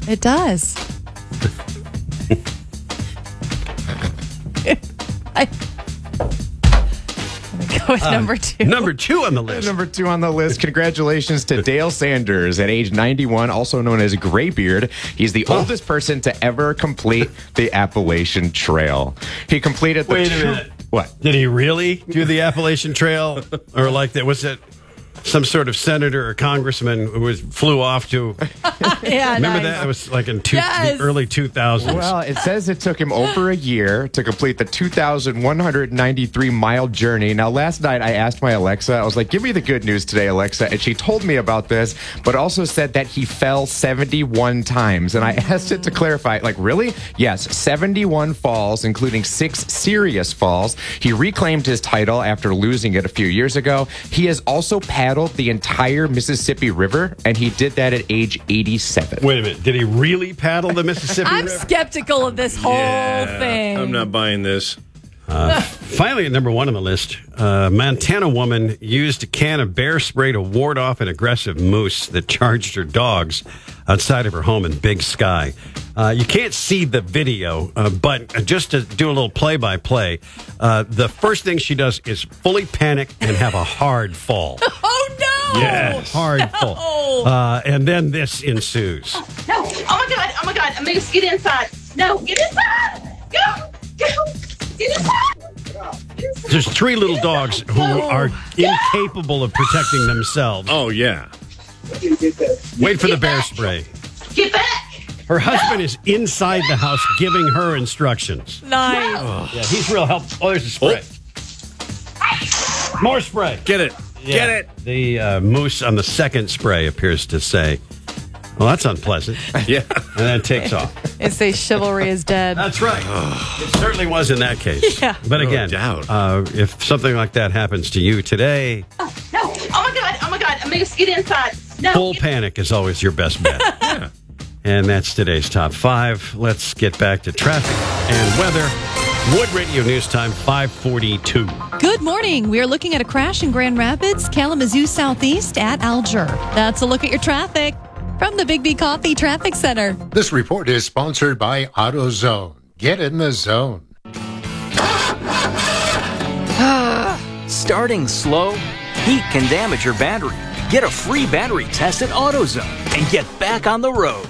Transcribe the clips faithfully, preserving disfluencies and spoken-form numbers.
It does. I, I'm gonna go with Uh, number two. Number two on the list. Number two on the list. Congratulations to Dale Sanders at age ninety-one, also known as Graybeard. He's the Oh. oldest person to ever complete the Appalachian Trail. He completed the Wait a two- minute. What? Did he really do the Appalachian Trail? Or like that? Was it some sort of senator or congressman who was flew off to... Yeah, Remember nice. that? It was like in two, Yes. the early two thousands. Well, it says it took him over a year to complete the two thousand one hundred ninety-three mile journey. Now, last night I asked my Alexa, I was like, give me the good news today, Alexa. And she told me about this, but also said that he fell seventy-one times. And I asked it to clarify, like, really? Yes, seventy-one falls, including six serious falls. He reclaimed his title after losing it a few years ago. He has also paddled the entire Mississippi River, and he did that at age eighty-seven. Wait a minute. Did he really paddle the Mississippi I'm River? skeptical of this whole thing. I'm not buying this. Uh, finally, at number one on the list, a Montana woman used a can of bear spray to ward off an aggressive moose that charged her dogs outside of her home in Big Sky. Uh, you can't see the video, uh, but just to do a little play-by-play, uh, the first thing she does is fully panic and have a hard fall. Oh, no! Yes, hard fall. Uh, and then this ensues. No. Oh, my God. Oh, my God. Moose, get inside. No, get inside. Go. Go. Get inside. There's three little dogs who are incapable of protecting themselves. Oh, yeah. Wait for the Get bear back. spray. Get back. Her husband is inside the house giving her instructions. Nice. Yeah, he's real helpful. Oh, there's a spray. More spray. Get it. Yeah. Get it. The uh, moose on the second spray appears to say, well, that's unpleasant. Yeah. And then it takes off. It says chivalry is dead. That's right. It certainly was in that case. Yeah. But No again, doubt. uh, if something like that happens to you today, Oh, no. Oh, my God. Oh, my God. Moose, get inside. No. full get- panic is always your best bet. Yeah. And that's today's top five. Let's get back to traffic and weather. Wood Radio News Time, five forty-two. Good morning. We are looking at a crash in Grand Rapids, Kalamazoo Southeast at Alger. That's a look at your traffic from the Big B Coffee Traffic Center. This report is sponsored by AutoZone. Get in the zone. Starting slow? Heat can damage your battery. Get a free battery test at AutoZone and get back on the road.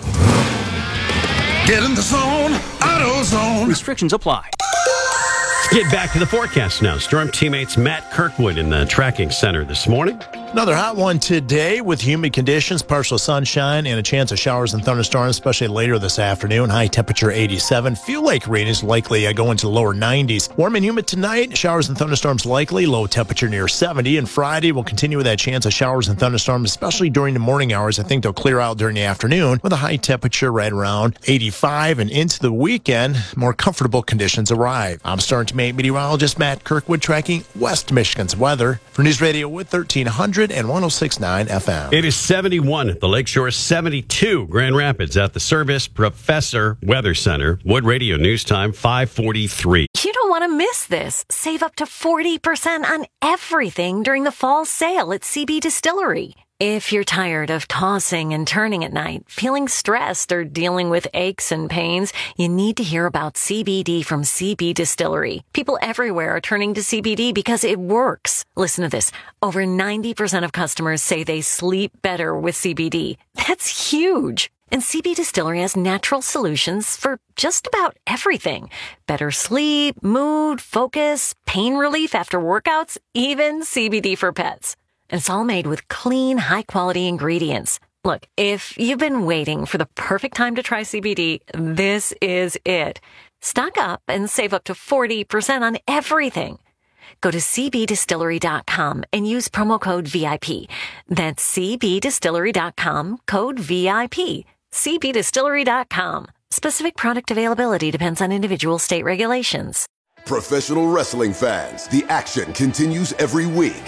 Get in the zone, AutoZone. Restrictions apply. Get back to the forecast now. Storm teammates Matt Kirkwood in the tracking center this morning. Another hot one today with humid conditions, partial sunshine, and a chance of showers and thunderstorms, especially later this afternoon. High temperature eighty-seven. Feel like rain is likely uh, going to the lower nineties. Warm and humid tonight. Showers and thunderstorms likely. Low temperature near seventy. And Friday will continue with that chance of showers and thunderstorms, especially during the morning hours. I think they'll clear out during the afternoon with a high temperature right around eighty-five. And into the weekend, more comfortable conditions arrive. I'm Storm Teammate meteorologist Matt Kirkwood tracking West Michigan's weather for News Radio with thirteen hundred and one oh six point nine F M. It is seventy-one at the Lakeshore, seventy-two Grand Rapids at the Service Professor Weather Center. Wood Radio News Time, five forty-three. You don't want to miss this. Save up to forty percent on everything during the fall sale at C B Distillery. If you're tired of tossing and turning at night, feeling stressed, or dealing with aches and pains, you need to hear about C B D from C B Distillery. People everywhere are turning to C B D because it works. Listen to this. Over ninety percent of customers say they sleep better with C B D. That's huge. And C B Distillery has natural solutions for just about everything. Better sleep, mood, focus, pain relief after workouts, even C B D for pets. And it's all made with clean, high-quality ingredients. Look, if you've been waiting for the perfect time to try C B D, this is it. Stock up and save up to forty percent on everything. Go to c b distillery dot com and use promo code V I P. That's c b distillery dot com, code V I P. c b distillery dot com. Specific product availability depends on individual state regulations. Professional wrestling fans, the action continues every week.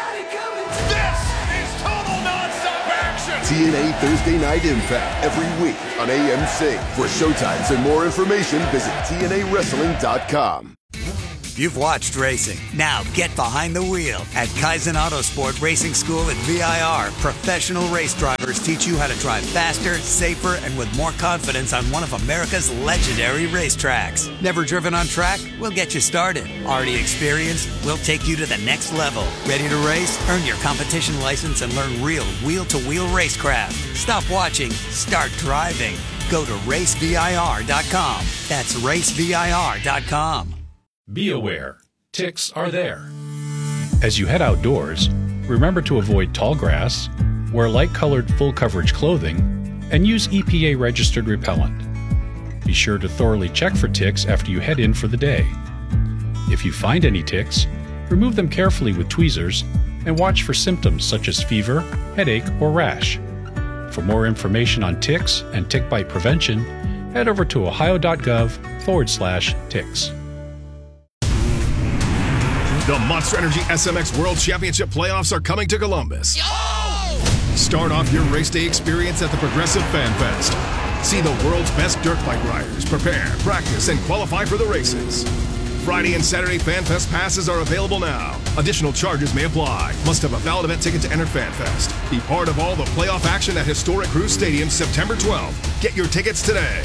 This is total nonstop action. T N A Thursday Night Impact every week on A M C. For showtimes and more information, visit T N A wrestling dot com. you've watched racing. Now get behind the wheel. At Kaizen Autosport Racing School at V I R, professional race drivers teach you how to drive faster, safer, and with more confidence on one of America's legendary racetracks. Never driven on track? We'll get you started. Already experienced? We'll take you to the next level. Ready to race? Earn your competition license and learn real wheel-to-wheel racecraft. Stop watching. Start driving. Go to race V I R dot com. That's race V I R dot com. Be aware, ticks are there. As you head outdoors, remember to avoid tall grass, wear light-colored full-coverage clothing, and use E P A-registered repellent. Be sure to thoroughly check for ticks after you head in for the day. If you find any ticks, remove them carefully with tweezers and watch for symptoms such as fever, headache, or rash. For more information on ticks and tick bite prevention, head over to ohio.gov forward slash ticks. The Monster Energy S M X World Championship playoffs are coming to Columbus. Start off your race day experience at the Progressive Fan Fest. See the world's best dirt bike riders prepare, practice, and qualify for the races. Friday and Saturday Fan Fest passes are available now. Additional charges may apply. Must have a valid event ticket to enter Fan Fest. Be part of all the playoff action at Historic Cruise Stadium September twelfth. Get your tickets today.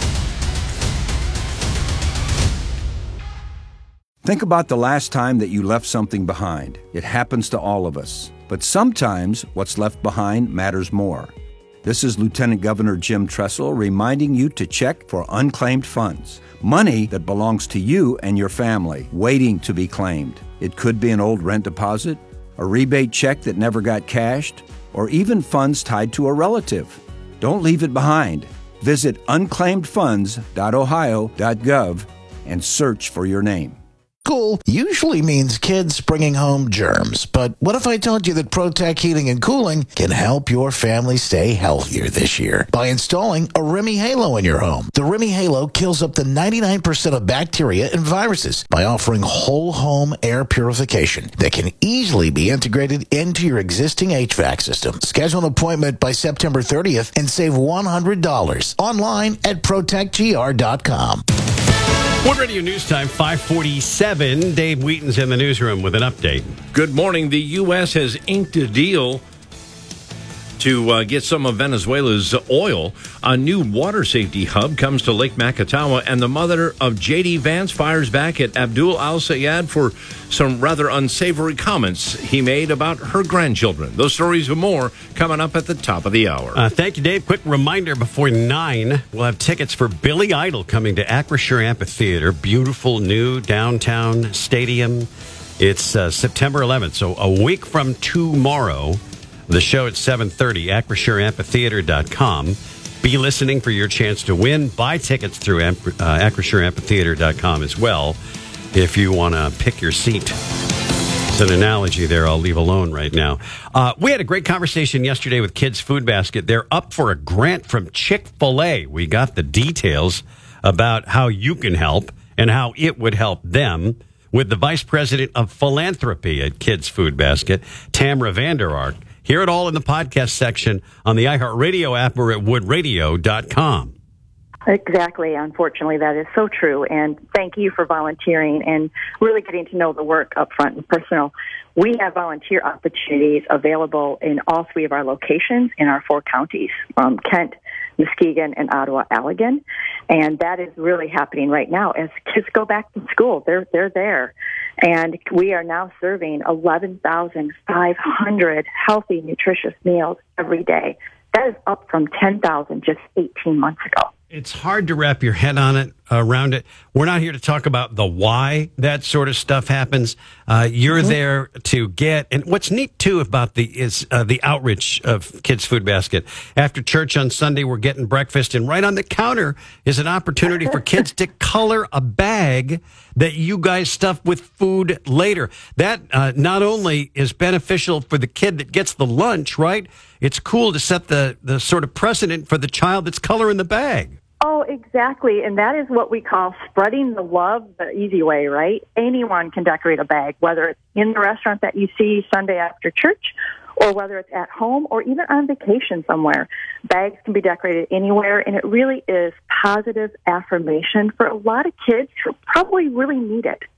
Think about the last time that you left something behind. It happens to all of us. But sometimes what's left behind matters more. This is Lieutenant Governor Jim Tressel reminding you to check for unclaimed funds. Money that belongs to you and your family, waiting to be claimed. It could be an old rent deposit, a rebate check that never got cashed, or even funds tied to a relative. Don't leave it behind. Visit unclaimed funds dot ohio dot gov and search for your name. School usually means kids bringing home germs, but what if I told you that ProTech Heating and Cooling can help your family stay healthier this year by installing a Remy Halo in your home? The Remy Halo kills up to ninety-nine percent of bacteria and viruses by offering whole home air purification that can easily be integrated into your existing H V A C system. Schedule an appointment by September thirtieth and save one hundred dollars online at protect g r dot com. One Radio News Time, five forty-seven. Dave Wheaton's in the newsroom with an update. Good morning. The U S has inked a deal to uh, get some of Venezuela's oil. A new water safety hub comes to Lake Macatawa, and the mother of J D. Vance fires back at Abdul Al-Sayed for some rather unsavory comments he made about her grandchildren. Those stories and more coming up at the top of the hour. Uh, thank you, Dave. Quick reminder before nine, we'll have tickets for Billy Idol coming to Acrisure Amphitheater. Beautiful new downtown stadium. It's uh, September eleventh, so a week from tomorrow. The show at seven thirty, acrisure amphitheater dot com. Be listening for your chance to win. Buy tickets through amp- uh, acrisure amphitheater dot com as well if you want to pick your seat. It's an analogy there I'll leave alone right now. Uh, we had a great conversation yesterday with Kids Food Basket. They're up for a grant from Chick-fil-A. We got the details about how you can help and how it would help them with the Vice President of Philanthropy at Kids Food Basket, Tamra Vander Ark. Hear it all in the podcast section on the iHeartRadio app or at wood radio dot com. Exactly. Unfortunately, that is so true. And thank you for volunteering and really getting to know the work up front and personal. We have volunteer opportunities available in all three of our locations in our four counties, um, Kent, Muskegon, and Ottawa-Allegan. And that is really happening right now. As kids go back to school, they're they're there. And we are now serving eleven thousand five hundred healthy, nutritious meals every day. That is up from ten thousand just eighteen months ago. It's hard to wrap your head on it, around it. We're not here to talk about the why that sort of stuff happens. Uh, you're mm-hmm. there to get, and what's neat too about the is uh, the outreach of Kids Food Basket. After church on Sunday, we're getting breakfast, and right on the counter is an opportunity for kids to color a bag that you guys stuff with food later. That uh, not only is beneficial for the kid that gets the lunch, right? It's cool to set the, the sort of precedent for the child that's coloring the bag. Oh, exactly. And that is what we call spreading the love the easy way, right? Anyone can decorate a bag, whether it's in the restaurant that you see Sunday after church, or whether it's at home or even on vacation somewhere. Bags can be decorated anywhere, and it really is positive affirmation for a lot of kids who probably really need it.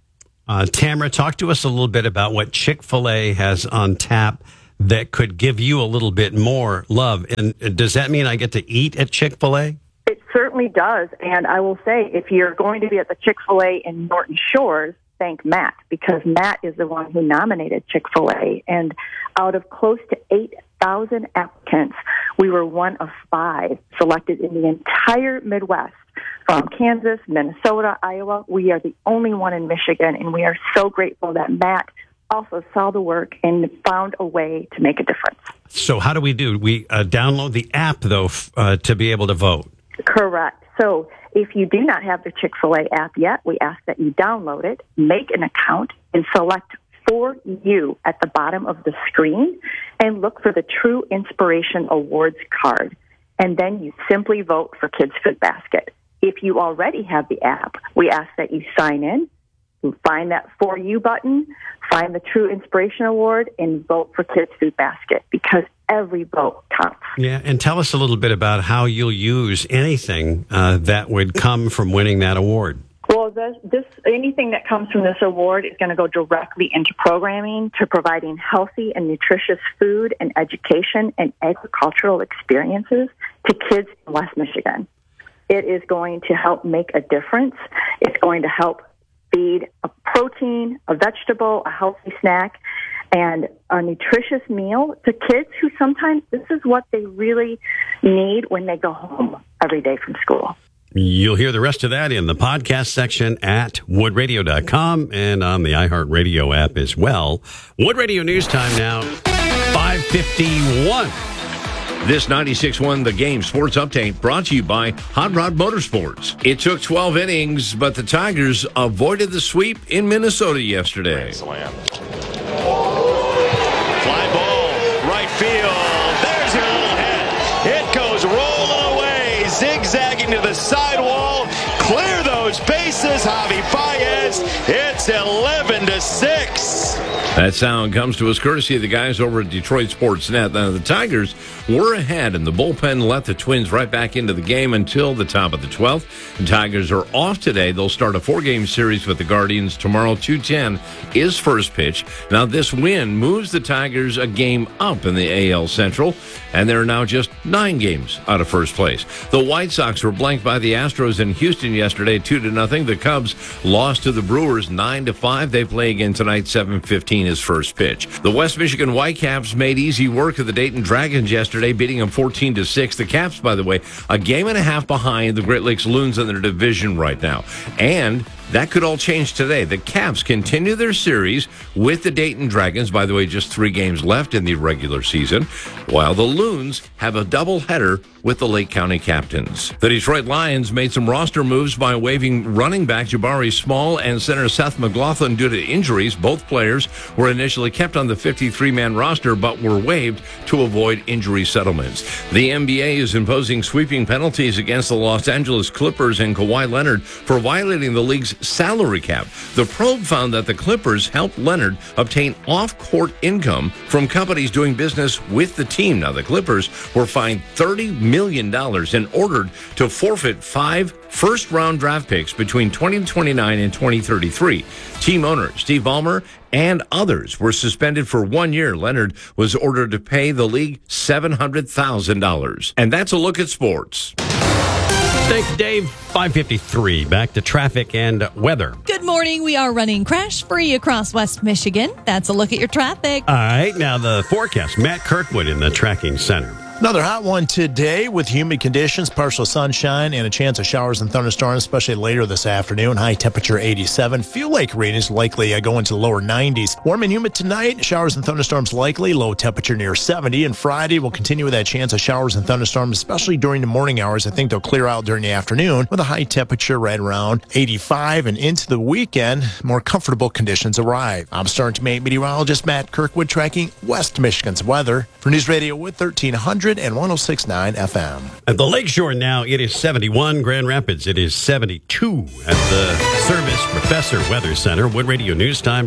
Uh, Tamara, talk to us a little bit about what Chick-fil-A has on tap that could give you a little bit more love. And does that mean I get to eat at Chick-fil-A? It certainly does. And I will say, if you're going to be at the Chick-fil-A in Norton Shores, thank Matt, because Matt is the one who nominated Chick-fil-A. And out of close to eight thousand applicants, we were one of five selected in the entire Midwest. From Kansas, Minnesota, Iowa, we are the only one in Michigan, and we are so grateful that Matt also saw the work and found a way to make a difference. So how do we do? We uh, download the app, though, f- uh, to be able to vote. Correct. So if you do not have the Chick-fil-A app yet, we ask that you download it, make an account, and select For You at the bottom of the screen, and look for the True Inspiration Awards card. And then you simply vote for Kids Food Basket. If you already have the app, we ask that you sign in, find that For You button, find the True Inspiration Award, and vote for Kids Food Basket, because every vote counts. Yeah, and tell us a little bit about how you'll use anything uh, that would come from winning that award. Well, this, this anything that comes from this award is going to go directly into programming, to providing healthy and nutritious food and education and agricultural experiences to kids in West Michigan. It is going to help make a difference. It's going to help feed a protein, a vegetable, a healthy snack, and a nutritious meal to kids who sometimes this is what they really need when they go home every day from school. You'll hear the rest of that in the podcast section at wood radio dot com and on the iHeartRadio app as well. Wood Radio News Time now, five fifty-one. This ninety-six point one The Game Sports Update brought to you by Hot Rod Motorsports. It took twelve innings, but the Tigers avoided the sweep in Minnesota yesterday. Slam. Fly ball, right field. There's your little hit. It goes rolling away, zigzagging to the sidewall. Clear those bases, Javi Baez. It's eleven to six. That sound comes to us courtesy of the guys over at Detroit Sports Net. Now, the Tigers were ahead, and the bullpen let the Twins right back into the game until the top of the twelfth. The Tigers are off today. They'll start a four-game series with the Guardians tomorrow. two ten is first pitch. Now, this win moves the Tigers a game up in the A L Central, and they're now just nine games out of first place. The White Sox were blanked by the Astros in Houston yesterday, two to nothing. The Cubs lost to the Brewers nine to five. They play again tonight, seven fifteen is first pitch. The West Michigan Whitecaps made easy work of the Dayton Dragons yesterday, beating them fourteen to six. The Caps, by the way, a game and a half behind the Great Lakes Loons in their division right now. And that could all change today. The Caps continue their series with the Dayton Dragons. By the way, just three games left in the regular season, while the Loons have a doubleheader with the Lake County Captains. The Detroit Lions made some roster moves by waiving running back Jabari Small and center Seth McLaughlin due to injuries. Both players were initially kept on the fifty-three man roster, but were waived to avoid injury settlements. The N B A is imposing sweeping penalties against the Los Angeles Clippers and Kawhi Leonard for violating the league's salary cap. The probe found that the Clippers helped Leonard obtain off-court income from companies doing business with the team. Now, the Clippers were fined thirty million dollars and ordered to forfeit five first-round draft picks between twenty twenty-nine and twenty thirty-three. Team owner Steve Ballmer and others were suspended for one year. Leonard was ordered to pay the league seven hundred thousand dollars. And that's a look at sports. Thanks, Dave. five fifty-three. Back to traffic and weather. Good morning. We are running crash-free across West Michigan. That's a look at your traffic. All right. Now the forecast. Matt Kirkwood in the tracking center. Another hot one today with humid conditions, partial sunshine, and a chance of showers and thunderstorms, especially later this afternoon. High temperature eighty-seven. Fuel Lake readings likely uh, go into the lower nineties. Warm and humid tonight. Showers and thunderstorms likely. Low temperature near seventy. And Friday will continue with that chance of showers and thunderstorms, especially during the morning hours. I think they'll clear out during the afternoon with a high temperature right around eighty-five. And into the weekend, more comfortable conditions arrive. I'm Starting Meteorologist Matt Kirkwood tracking West Michigan's weather for News Radio with thirteen hundred and one oh six point nine F M. At the Lakeshore now, it is seventy-one. Grand Rapids, it is seventy-two. At the Service Professor Weather Center, Wood Radio News Time,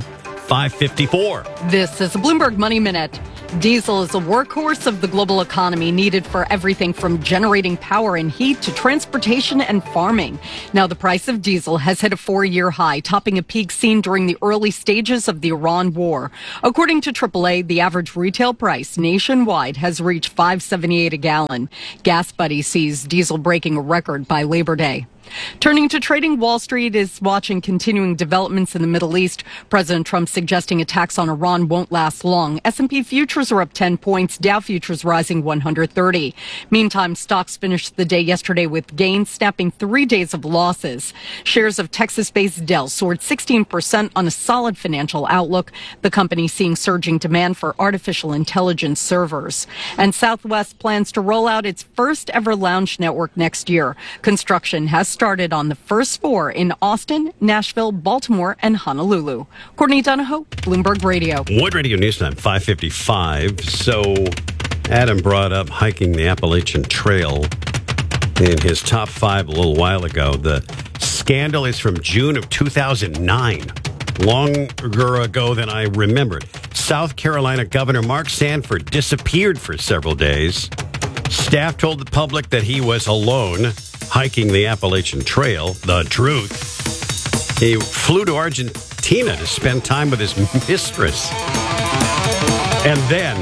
five fifty-four. This is a Bloomberg Money Minute. Diesel is a workhorse of the global economy, needed for everything from generating power and heat to transportation and farming. Now the price of diesel has hit a four-year high, topping a peak seen during the early stages of the Iran war. According to triple A, the average retail price nationwide has reached five seventy-eight a gallon. Gas Buddy sees diesel breaking a record by Labor Day. Turning to trading, Wall Street is watching continuing developments in the Middle East. President Trump suggesting attacks on Iran won't last long. S and P futures are up ten points, Dow futures rising one hundred thirty. Meantime, stocks finished the day yesterday with gains, snapping three days of losses. Shares of Texas-based Dell soared sixteen percent on a solid financial outlook, the company seeing surging demand for artificial intelligence servers. And Southwest plans to roll out its first ever lounge network next year. Construction has started on the first four in Austin, Nashville, Baltimore, and Honolulu. Courtney Donahoe, Bloomberg Radio. Wood Radio News Time, five fifty-five. So Adam brought up hiking the Appalachian Trail in his top five a little while ago. The scandal is from June of two thousand nine, longer ago than I remembered. South Carolina Governor Mark Sanford disappeared for several days. Staff told the public that he was alone hiking the Appalachian Trail. The truth. He flew to Argentina to spend time with his mistress. And then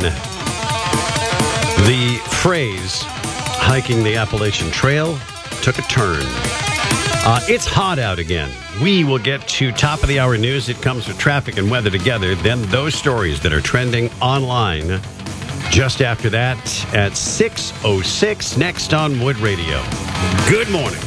the phrase hiking the Appalachian Trail took a turn. Uh, it's hot out again. We will get to top of the hour news. It comes with traffic and weather together. Then those stories that are trending online. Just after that at six oh six, next on Wood Radio. Good morning.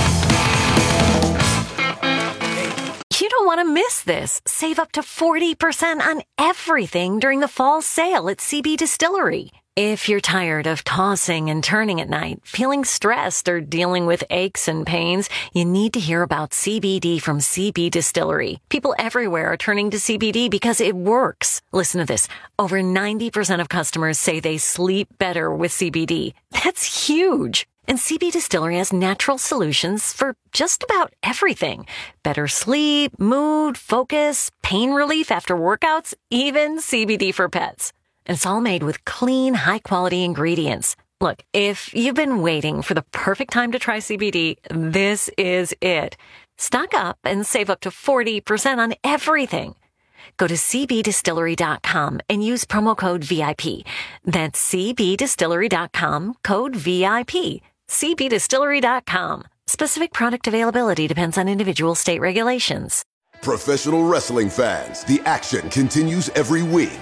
You don't want to miss this. Save up to forty percent on everything during the fall sale at C B Distillery. If you're tired of tossing and turning at night, feeling stressed, or dealing with aches and pains, you need to hear about C B D from C B Distillery. People everywhere are turning to C B D because it works. Listen to this. Over ninety percent of customers say they sleep better with C B D. That's huge. And C B Distillery has natural solutions for just about everything. Better sleep, mood, focus, pain relief after workouts, even C B D for pets. And it's all made with clean, high-quality ingredients. Look, if you've been waiting for the perfect time to try C B D, this is it. Stock up and save up to forty percent on everything. Go to c b distillery dot com and use promo code V I P. That's c b distillery dot com, code V I P. c b distillery dot com. Specific product availability depends on individual state regulations. Professional wrestling fans, the action continues every week.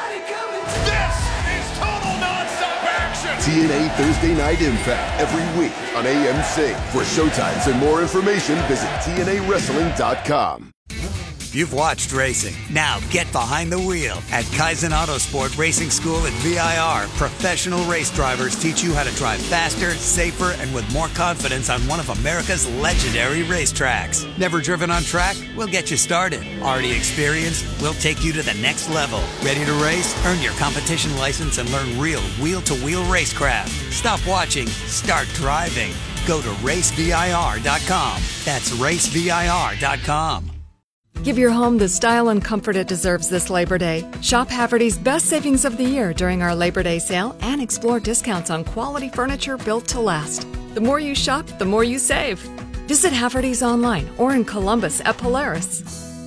This is total nonstop action. T N A Thursday Night Impact every week on A M C. For showtimes and more information, visit T N A wrestling dot com. You've watched racing. Now get behind the wheel. At Kaizen Autosport Racing School at V I R, professional race drivers teach you how to drive faster, safer, and with more confidence on one of America's legendary racetracks. Never driven on track? We'll get you started. Already experienced? We'll take you to the next level. Ready to race? Earn your competition license and learn real wheel-to-wheel racecraft. Stop watching. Start driving. Go to race V I R dot com. That's race V I R dot com. Give your home the style and comfort it deserves this Labor Day. Shop Haverty's best savings of the year during our Labor Day sale and explore discounts on quality furniture built to last. The more you shop, the more you save. Visit Haverty's online or in Columbus at Polaris.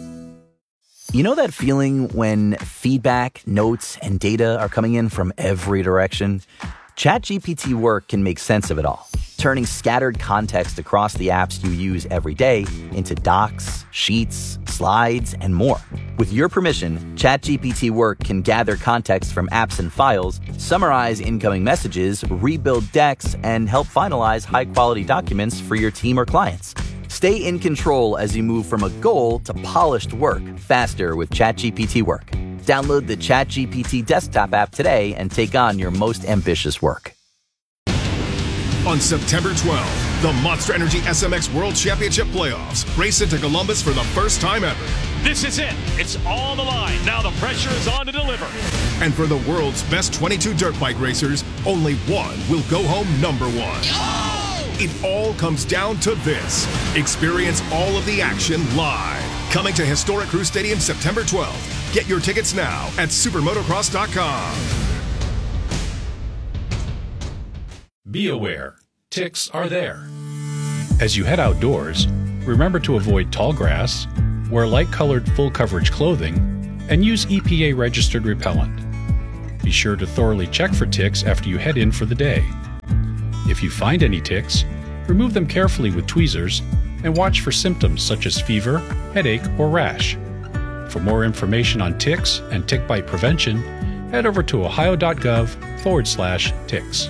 You know that feeling when feedback, notes, and data are coming in from every direction? ChatGPT Work can make sense of it all, turning scattered context across the apps you use every day into docs, sheets, slides, and more. With your permission, ChatGPT Work can gather context from apps and files, summarize incoming messages, rebuild decks, and help finalize high-quality documents for your team or clients. Stay in control as you move from a goal to polished work faster with ChatGPT Work. Download the ChatGPT desktop app today and take on your most ambitious work. On September twelfth, the Monster Energy S M X World Championship Playoffs race into Columbus for the first time ever. This is it. It's all on the line. Now the pressure is on to deliver. And for the world's best twenty-two dirt bike racers, only one will go home number one. Oh! It all comes down to this. Experience all of the action live. Coming to historic Crew Stadium September twelfth. Get your tickets now at supermotocross dot com. Be aware, ticks are there. As you head outdoors, remember to avoid tall grass, wear light-colored full-coverage clothing, and use E P A-registered repellent. Be sure to thoroughly check for ticks after you head in for the day. If you find any ticks, remove them carefully with tweezers and watch for symptoms such as fever, headache, or rash. For more information on ticks and tick bite prevention, head over to ohio.gov forward slash ticks.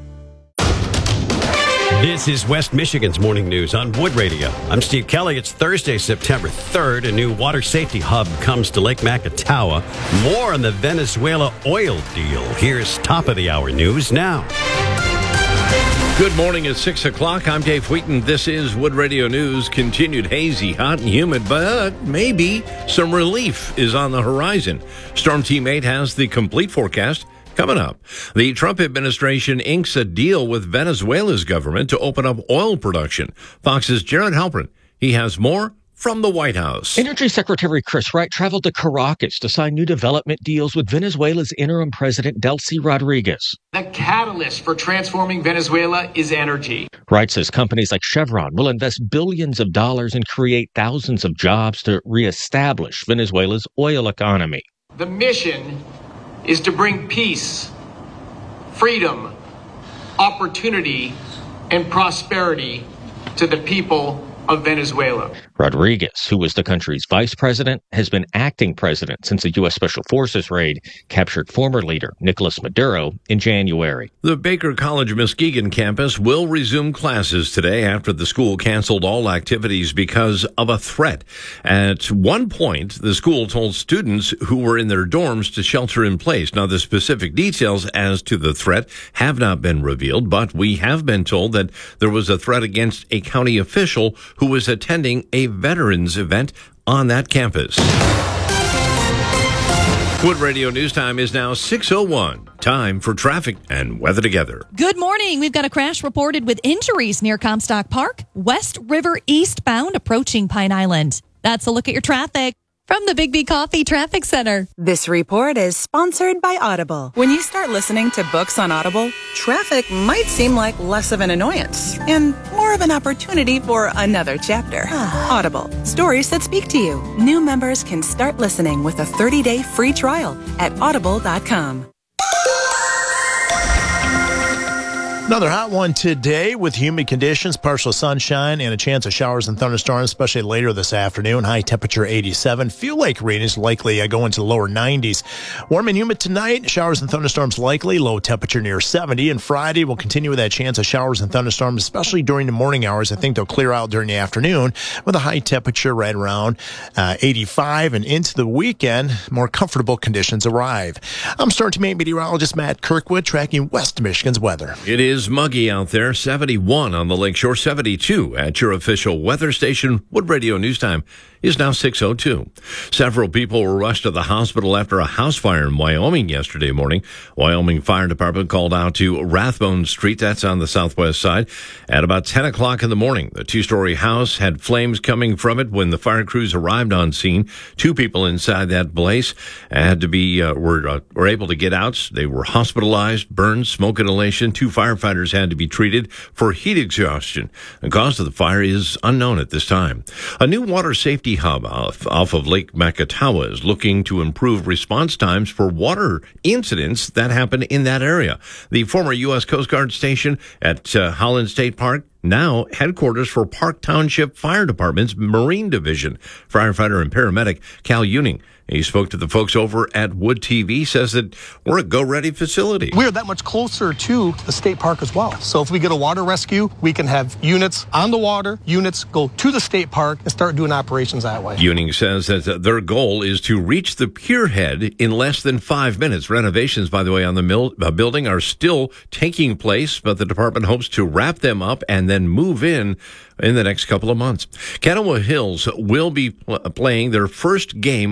This is West Michigan's Morning News on Wood Radio. I'm Steve Kelly. It's Thursday, September third. A new water safety hub comes to Lake Macatawa. More on the Venezuela oil deal. Here's top of the hour news now. Good morning at six o'clock. I'm Dave Wheaton. This is Wood Radio News. Continued hazy, hot and humid, but maybe some relief is on the horizon. Storm Team eight has the complete forecast coming up. The Trump administration inks a deal with Venezuela's government to open up oil production. Fox's Jared Halpern. He has more from the White House. Energy Secretary Chris Wright traveled to Caracas to sign new development deals with Venezuela's interim president, Delcy Rodriguez. The catalyst for transforming Venezuela is energy. Wright says companies like Chevron will invest billions of dollars and create thousands of jobs to reestablish Venezuela's oil economy. The mission is to bring peace, freedom, opportunity, and prosperity to the people of Venezuela. Rodriguez, who was the country's vice president, has been acting president since the U S Special Forces raid captured former leader Nicolas Maduro in January. The Baker College Muskegon campus will resume classes today after the school canceled all activities because of a threat. At one point, the school told students who were in their dorms to shelter in place. Now, the specific details as to the threat have not been revealed, but we have been told that there was a threat against a county official who was attending a veterans event on that campus. Wood Radio News Time is now six oh one. Time for traffic and weather together. Good morning. We've got a crash reported with injuries near Comstock Park, West River eastbound approaching Pine Island. That's a look at your traffic from the Big B Coffee Traffic Center. This report is sponsored by Audible. When you start listening to books on Audible, traffic might seem like less of an annoyance and more of an opportunity for another chapter. Audible, stories that speak to you. New members can start listening with a thirty-day free trial at audible dot com. Another hot one today with humid conditions, partial sunshine, and a chance of showers and thunderstorms, especially later this afternoon. High temperature eighty-seven. Fuel Lake readings likely uh, go into the lower nineties. Warm and humid tonight. Showers and thunderstorms likely. Low temperature near seventy. And Friday will continue with that chance of showers and thunderstorms, especially during the morning hours. I think they'll clear out during the afternoon with a high temperature right around uh, eighty-five. And into the weekend, more comfortable conditions arrive. I'm Storm Team eight meteorologist Matt Kirkwood tracking West Michigan's weather. It is muggy out there, seventy-one on the lakeshore, seventy-two at your official weather station. Wood Radio News Time is now six oh two. Several people were rushed to the hospital after a house fire in Wyoming yesterday morning. Wyoming Fire Department called out to Rathbone Street, that's on the southwest side, at about ten o'clock in the morning. The two-story house had flames coming from it when the fire crews arrived on scene. Two people inside that blaze had to be uh, were uh, were able to get out. They were hospitalized, burns, smoke inhalation. Two firefighters had to be treated for heat exhaustion. The cause of the fire is unknown at this time. A new water safety hub off, off of Lake Macatawa is looking to improve response times for water incidents that happen in that area. The former U S Coast Guard station at uh, Holland State Park, now headquarters for Park Township Fire Department's Marine Division. Firefighter and paramedic Cal Uning, he spoke to the folks over at Wood T V, says that we're a go-ready facility. We're that much closer to the state park as well. So if we get a water rescue, we can have units on the water, units go to the state park and start doing operations that way. Uning says that their goal is to reach the pier head in less than five minutes. Renovations, by the way, on the mil- uh, building are still taking place, but the department hopes to wrap them up and then move in in the next couple of months. Kanawha Hills will be pl- playing their first game of the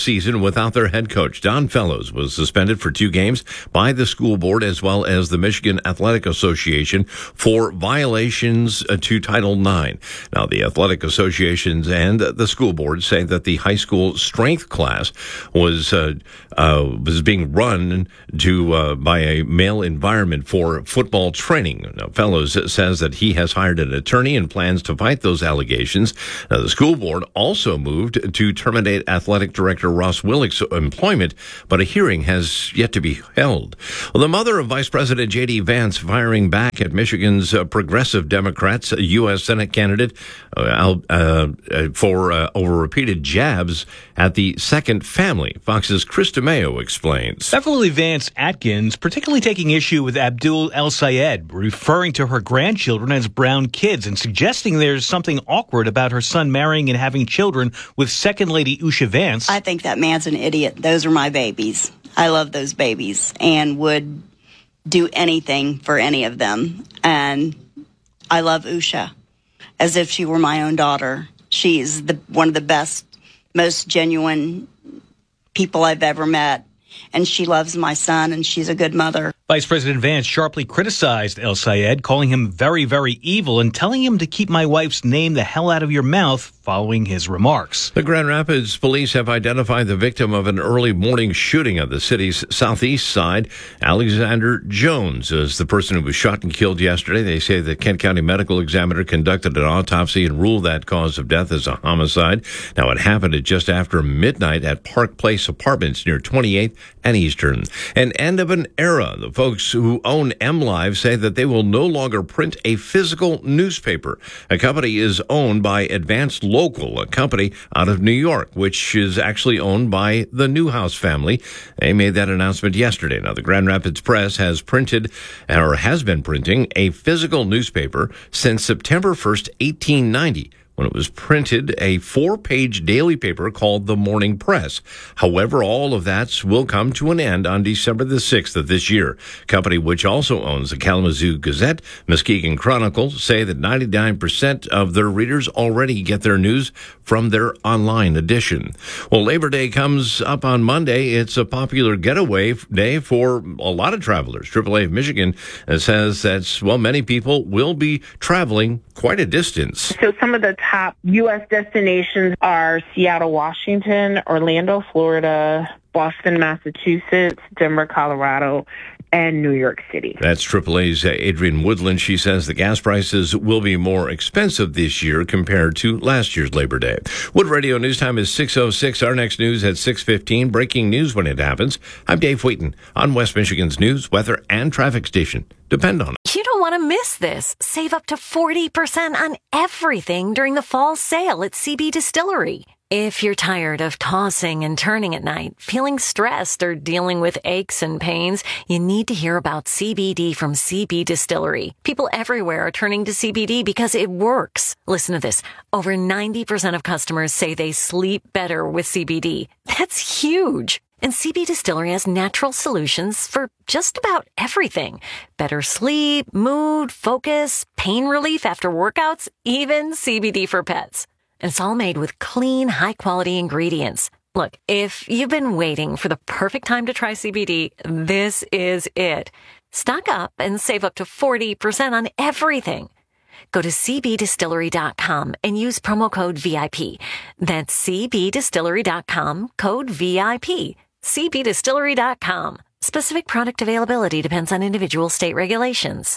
season without their head coach. Don Fellows was suspended for two games by the school board as well as the Michigan Athletic Association for violations to Title nine. Now, the Athletic Associations and the school board say that the high school strength class was uh, uh, was being run to uh, by a male environment for football training. Now, Fellows says that he has hired an attorney and plans to fight those allegations. Now, the school board also moved to terminate athletic director Ross Willick's employment, but a hearing has yet to be held. Well, the mother of Vice President J D. Vance firing back at Michigan's uh, Progressive Democrats, U S Senate candidate uh, uh, for uh, over repeated jabs at the second family. Fox's Chris DeMeo explains. Beverly Vance Atkins particularly taking issue with Abdul El Sayed, referring to her grandchildren as brown kids and suggesting there's something awkward about her son marrying and having children with Second Lady Usha Vance. I think that man's an idiot. Those are my babies. I love those babies and would do anything for any of them. And I love Usha as if she were my own daughter. She's the, one of the best, most genuine people I've ever met. And she loves my son, and she's a good mother. Vice President Vance sharply criticized El Sayed, calling him very, very evil and telling him to keep my wife's name the hell out of your mouth following his remarks. The Grand Rapids police have identified the victim of an early morning shooting on the city's southeast side. Alexander Jones is the person who was shot and killed yesterday. They say the Kent County Medical Examiner conducted an autopsy and ruled that cause of death as a homicide. Now, it happened at just after midnight at Park Place Apartments near twenty-eighth and Eastern. An end of an era. The folks who own MLive say that they will no longer print a physical newspaper. A company is owned by Advanced Local, a company out of New York, which is actually owned by the Newhouse family. They made that announcement yesterday. Now, the Grand Rapids Press has printed, or has been printing, a physical newspaper since September first, eighteen ninety. When it was printed, a four-page daily paper called The Morning Press. However, all of that will come to an end on December the sixth of this year. Company which also owns the Kalamazoo Gazette, Muskegon Chronicle, say that ninety-nine percent of their readers already get their news from their online edition. Well, Labor Day comes up on Monday. It's a popular getaway day for a lot of travelers. triple A of Michigan says that, well, many people will be traveling quite a distance. So some of the top U S destinations are Seattle, Washington, Orlando, Florida, Boston, Massachusetts, Denver, Colorado, and New York City. That's triple A's Adrian Woodland. She says the gas prices will be more expensive this year compared to last year's Labor Day. Wood Radio News Time is six oh six. Our next news at six fifteen. Breaking news when it happens. I'm Dave Wheaton on West Michigan's news, weather, and traffic station. Depend on it. You don't want to miss this. Save up to forty percent on everything during the fall sale at C B Distillery. If you're tired of tossing and turning at night, feeling stressed, or dealing with aches and pains, you need to hear about C B D from C B Distillery. People everywhere are turning to C B D because it works. Listen to this. Over ninety percent of customers say they sleep better with C B D. That's huge. And C B Distillery has natural solutions for just about everything. Better sleep, mood, focus, pain relief after workouts, even C B D for pets. And it's all made with clean, high-quality ingredients. Look, if you've been waiting for the perfect time to try C B D, this is it. Stock up and save up to forty percent on everything. Go to c b distillery dot com and use promo code V I P. That's c b distillery dot com, code V I P. c b distillery dot com. Specific product availability depends on individual state regulations.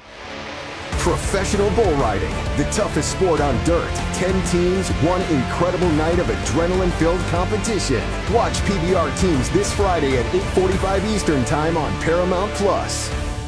Professional bull riding, the toughest sport on dirt. Ten teams, one incredible night of adrenaline-filled competition. Watch P B R teams this Friday at eight forty-five Eastern Time on Paramount Plus.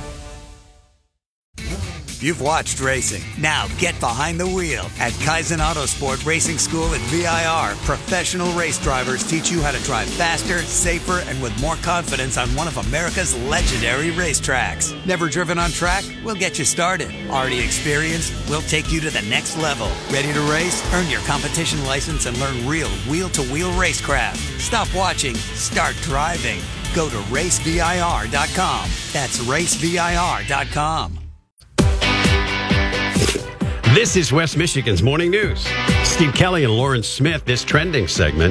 You've watched racing. Now get behind the wheel at Kaizen Autosport Racing School at V I R. Professional race drivers teach you how to drive faster, safer, and with more confidence on one of America's legendary racetracks. Never driven on track? We'll get you started. Already experienced? We'll take you to the next level. Ready to race? Earn your competition license and learn real wheel-to-wheel racecraft. Stop watching. Start driving. Go to race V I R dot com. That's race V I R dot com. This is West Michigan's Morning News. Steve Kelly and Lauren Smith, this trending segment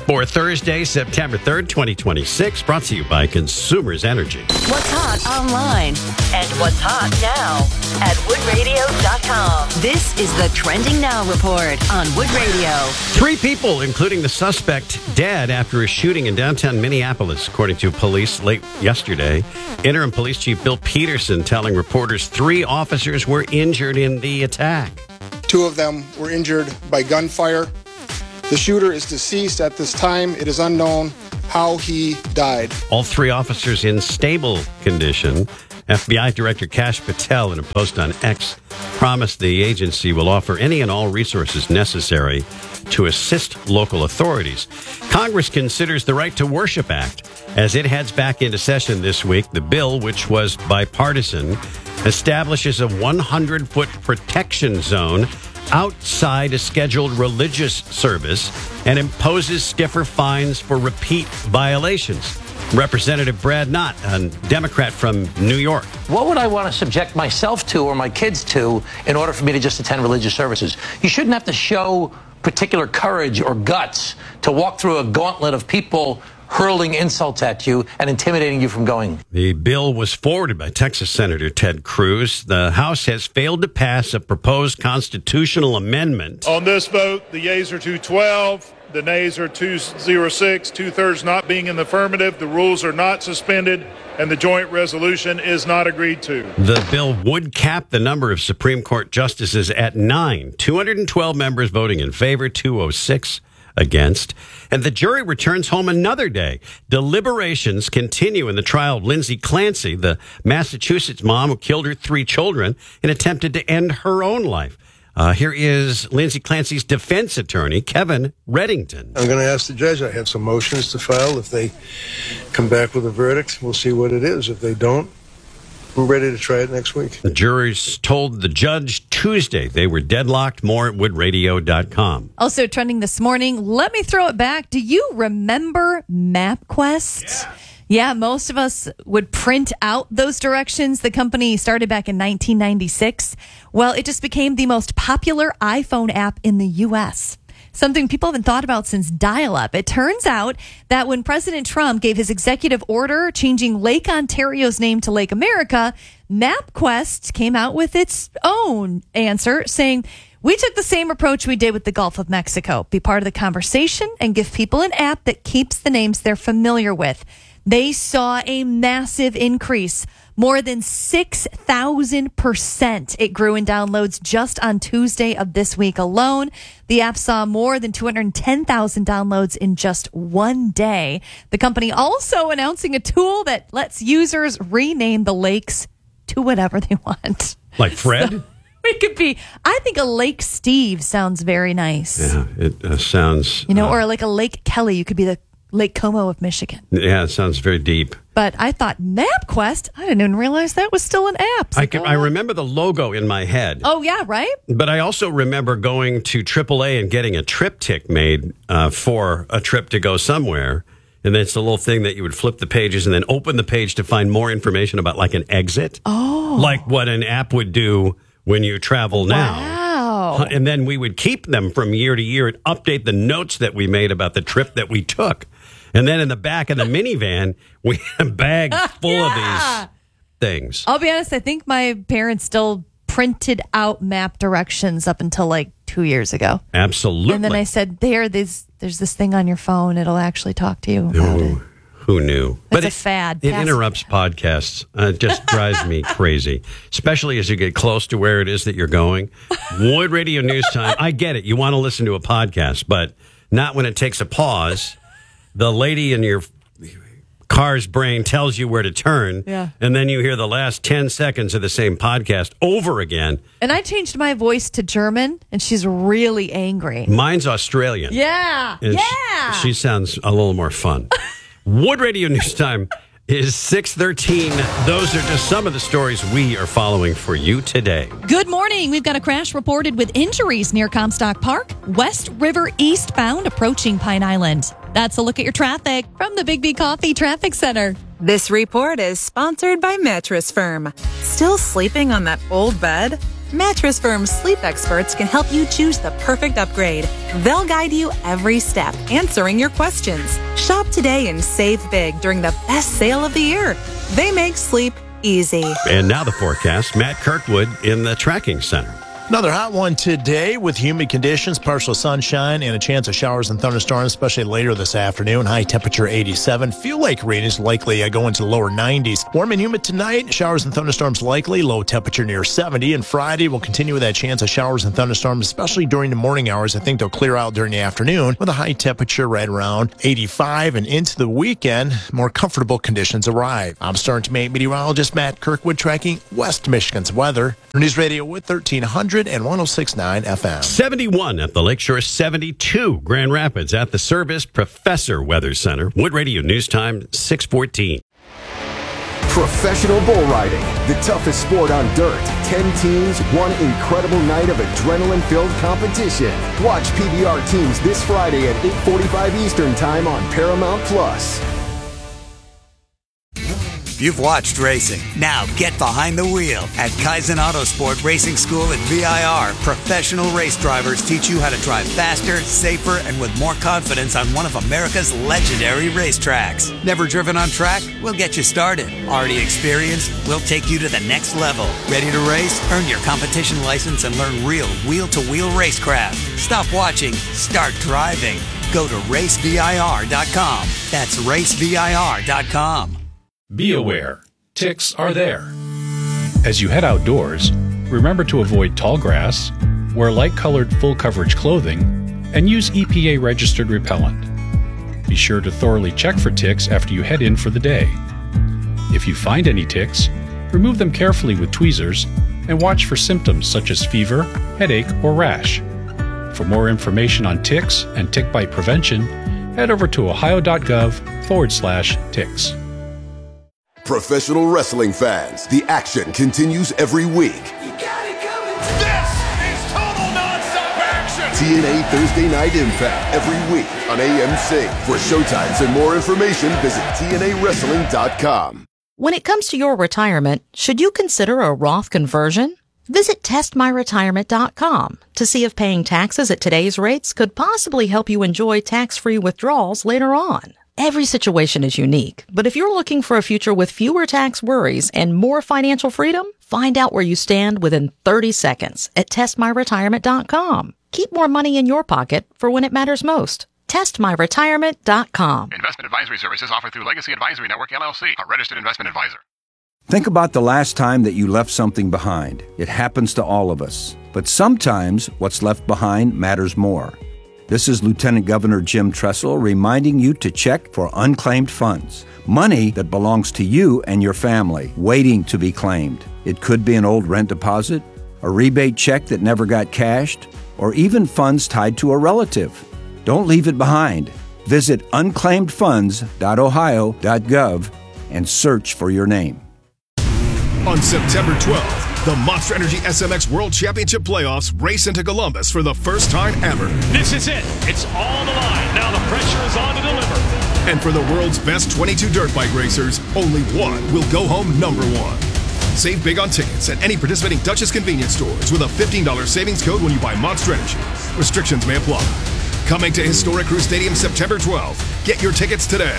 for Thursday, September third, twenty twenty-six, brought to you by Consumers Energy. What's hot online and what's hot now at wood radio dot com. This is the Trending Now Report on Wood Radio. Three people, including the suspect, dead after a shooting in downtown Minneapolis, according to police late yesterday. Interim Police Chief Bill Peterson telling reporters three officers were injured in the attack. Two of them were injured by gunfire. The shooter is deceased at this time. It is unknown how he died. All three officers in stable condition. F B I Director Kash Patel, in a post on X, promised the agency will offer any and all resources necessary to assist local authorities. Congress considers the Right to Worship Act as it heads back into session this week. The bill, which was bipartisan, establishes a one hundred foot protection zone outside a scheduled religious service and imposes stiffer fines for repeat violations. Representative Brad Knott, a Democrat from New York. What would I want to subject myself to or my kids to in order for me to just attend religious services? You shouldn't have to show particular courage or guts to walk through a gauntlet of people hurling insults at you and intimidating you from going. The bill was forwarded by Texas Senator Ted Cruz. The House has failed to pass a proposed constitutional amendment. On this vote, the yeas are two twelve, the nays are two oh six, two-thirds not being in the affirmative. The rules are not suspended, and the joint resolution is not agreed to. The bill would cap the number of Supreme Court justices at nine. two hundred twelve members voting in favor, two oh six against. And the jury returns home another day. Deliberations continue in the trial of Lindsay Clancy, the Massachusetts mom who killed her three children and attempted to end her own life. Uh, here is Lindsay Clancy's defense attorney, Kevin Reddington. I'm going to ask the judge. I have some motions to file. If they come back with a verdict, we'll see what it is. If they don't, we're ready to try it next week. The jurors told the judge Tuesday they were deadlocked. More at wood radio dot com. Also trending this morning, let me throw it back. Do you remember MapQuest? Yeah. Yeah, most of us would print out those directions. The company started back in nineteen ninety-six. Well, it just became the most popular iPhone app in the U S Something people haven't thought about since dial-up. It turns out that when President Trump gave his executive order changing Lake Ontario's name to Lake America, MapQuest came out with its own answer saying, we took the same approach we did with the Gulf of Mexico. Be part of the conversation and give people an app that keeps the names they're familiar with. They saw a massive increase, more than six thousand percent. It grew in downloads just on Tuesday of this week alone. The app saw more than two hundred ten thousand downloads in just one day. The company also announcing a tool that lets users rename the lakes to whatever they want. Like Fred? So it could be, I think a Lake Steve sounds very nice. Yeah, it uh, sounds... You know, uh, or like a Lake Kelly. You could be the Lake Como of Michigan. Yeah, it sounds very deep. But I thought MapQuest, I didn't even realize that was still an app. I, can, I remember the logo in my head. Oh, yeah, right? But I also remember going to triple A and getting a triptych made uh, for a trip to go somewhere. And then it's a little thing that you would flip the pages and then open the page to find more information about like an exit. Oh. Like what an app would do when you travel now. Wow. And then we would keep them from year to year and update the notes that we made about the trip that we took. And then in the back of the minivan, we had a bag full yeah. of these things. I'll be honest, I think my parents still printed out map directions up until like two years ago. Absolutely. And then I said, there, there's, there's this thing on your phone. It'll actually talk to you about Ooh, it. Who knew? It's but a it, fad. It Pass interrupts it. podcasts. Uh, it just drives me crazy, especially as you get close to where it is that you're going. Wood Radio News Time. I get it. You want to listen to a podcast, but not when it takes a pause. The lady in your car's brain tells you where to turn, yeah. and then you hear the last ten seconds of the same podcast over again. And I changed my voice to German, and she's really angry. Mine's Australian. Yeah, and yeah. She, she sounds a little more fun. Wood Radio News Time is six thirteen. Those are just some of the stories we are following for you today. Good morning. We've got a crash reported with injuries near Comstock Park, West River eastbound approaching Pine Island. That's a look at your traffic from the Big B Coffee Traffic Center. This report is sponsored by Mattress Firm. Still sleeping on that old bed? Mattress Firm's sleep experts can help you choose the perfect upgrade. They'll guide you every step, answering your questions. Shop today and save big during the best sale of the year. They make sleep easy. And now the forecast. Matt Kirkwood in the tracking center. Another hot one today with humid conditions, partial sunshine, and a chance of showers and thunderstorms, especially later this afternoon. High temperature eighty-seven. Feel like rain is likely uh, going to the lower nineties. Warm and humid tonight. Showers and thunderstorms likely. Low temperature near seventy. And Friday will continue with that chance of showers and thunderstorms, especially during the morning hours. I think they'll clear out during the afternoon with a high temperature right around eighty-five. And into the weekend, more comfortable conditions arrive. I'm Star Teammate meteorologist Matt Kirkwood tracking West Michigan's weather. News Radio with thirteen hundred. And one oh six point nine F M. seventy-one at the Lakeshore, seventy-two Grand Rapids at the Service Professor Weather Center. Wood Radio News Time, six fourteen. Professional bull riding, the toughest sport on dirt. Ten teams, one incredible night of adrenaline-filled competition. Watch P B R teams this Friday at eight forty-five Eastern Time on Paramount Plus. You've watched racing. Now get behind the wheel at Kaizen Autosport Racing School at V I R. Professional race drivers teach you how to drive faster, safer, and with more confidence on one of America's legendary racetracks. Never driven on track? We'll get you started. Already experienced? We'll take you to the next level. Ready to race? Earn your competition license and learn real wheel-to-wheel racecraft. Stop watching. Start driving. Go to race V I R dot com. That's race V I R dot com. Be aware, ticks are there. As you head outdoors, remember to avoid tall grass, wear light-colored full-coverage clothing, and use E P A-registered repellent. Be sure to thoroughly check for ticks after you head in for the day. If you find any ticks, remove them carefully with tweezers and watch for symptoms such as fever, headache, or rash. For more information on ticks and tick bite prevention, head over to ohio.gov forward slash ticks. Professional wrestling fans, the action continues every week. You got it coming. This is total nonstop action. T N A Thursday Night Impact every week on A M C. For showtimes and more information, visit T N A wrestling dot com. When it comes to your retirement, should you consider a Roth conversion? Visit test my retirement dot com to see if paying taxes at today's rates could possibly help you enjoy tax-free withdrawals later on. Every situation is unique, but if you're looking for a future with fewer tax worries and more financial freedom, find out where you stand within thirty seconds at test my retirement dot com. Keep more money in your pocket for when it matters most. test my retirement dot com. Investment advisory services offered through Legacy Advisory Network, L L C, a registered investment advisor. Think about the last time that you left something behind. It happens to all of us. But sometimes what's left behind matters more. This is Lieutenant Governor Jim Tressel reminding you to check for unclaimed funds. Money that belongs to you and your family, waiting to be claimed. It could be an old rent deposit, a rebate check that never got cashed, or even funds tied to a relative. Don't leave it behind. Visit unclaimed funds dot ohio dot gov and search for your name. On September twelfth, the Monster Energy S M X World Championship Playoffs race into Columbus for the first time ever. This is it. It's all the line. Now the pressure is on to deliver. And for the world's best twenty-two dirt bike racers, only one will go home number one. Save big on tickets at any participating Dutchess convenience stores with a fifteen dollars savings code when you buy Monster Energy. Restrictions may apply. Coming to Historic Crew Stadium September twelfth. Get your tickets today.